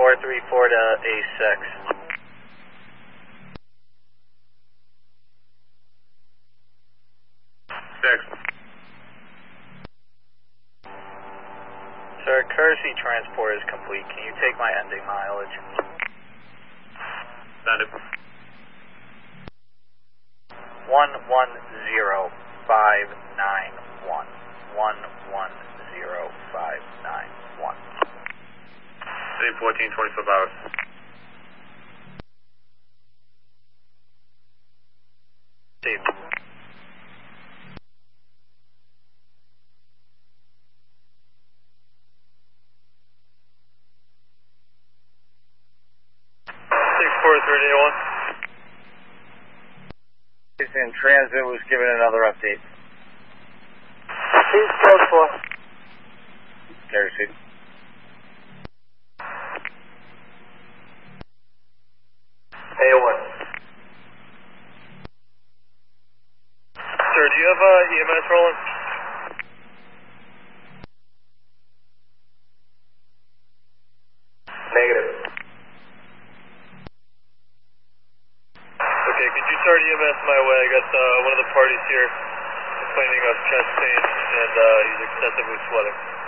434 to A6. Sir, courtesy transport is complete. Can you take my ending mileage? Send it. 110591. 110591. City 14, 25 hours. Steve. In transit was given another update. East Coast 4. Carry seat. A1. Sir, do you have EMS rolling? Negative. Okay, could you start EMS my way? I got one of the parties here complaining of chest pain and he's excessively sweating.